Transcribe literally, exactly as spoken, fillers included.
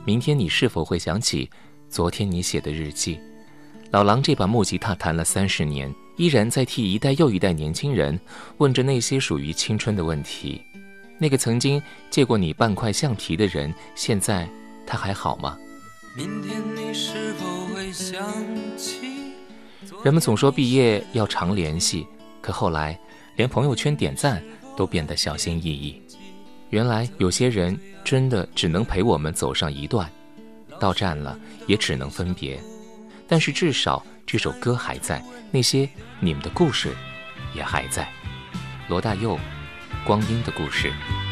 明天你是否会想起昨天你写的日记？老狼这把木吉他弹了三十年，依然在替一代又一代年轻人问着那些属于青春的问题。那个曾经借过你半块橡皮的人，现在他还好吗？ 明天你是否会想起？ 人们总说毕业要常联系，可后来连朋友圈点赞都变得小心翼翼。原来有些人真的只能陪我们走上一段，到站了也只能分别。但是至少这首歌还在，那些你们的故事也还在。罗大佑，光阴的故事。